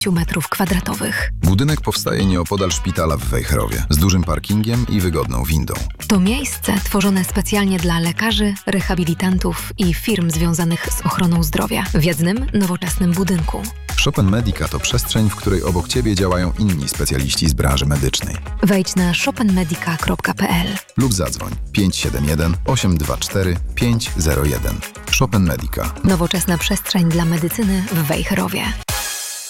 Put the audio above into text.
m². Budynek powstaje nieopodal szpitala w Wejherowie, z dużym parkingiem i wygodną windą. To miejsce tworzone specjalnie dla lekarzy, rehabilitantów i firm związanych z ochroną zdrowia w jednym, nowoczesnym budynku. Chopin Medica to przestrzeń, w której obok Ciebie działają inni specjaliści z branży medycznej. Wejdź na chopinmedica.pl lub zadzwoń 571 824 501. Chopin Medica. Nowoczesna przestrzeń dla medycyny w Wejherowie.